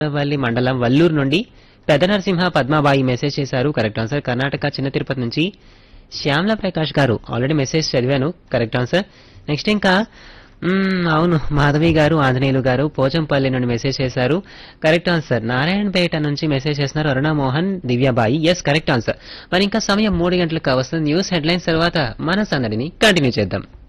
వల్లి మండలం వల్లూరు నుండి పెద్ద నరసింహ పద్మాబాయి మెసేజ్ చేశారు. Correct answer. కర్ణాటక చిన్న తిరుపతి నుంచి శ్యామల ప్రకాష్ గారు ఆల్రెడీ మెసేజ్ చదివాను. Correct answer. నెక్స్ట్ ఇంకా అవును మాధవి గారు ఆంజనేయులు గారు పోచంపల్లి నుండి మెసేజ్ చేశారు. Correct answer. నారాయణపేట నుంచి మెసేజ్ చేస్తున్నారు అరుణామోహన్ దివ్యాబాయి. Yes correct answer. మరి ఇంకా సమయం 3 గంటలకు వస్తుంది. న్యూస్ హెడ్లైన్స్ తర్వాత మన సందడిని కంటిన్యూ చేద్దాం.